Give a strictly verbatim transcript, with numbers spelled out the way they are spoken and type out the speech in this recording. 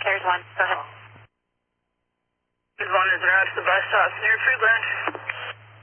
There's one. Go ahead. Good one is route to the bus stops near Food Lounge.